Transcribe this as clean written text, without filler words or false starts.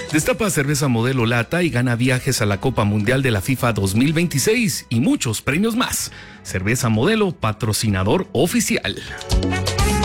Destapa cerveza modelo lata y gana viajes a la Copa Mundial de la FIFA 2026 y muchos premios más. Cerveza Modelo, patrocinador oficial.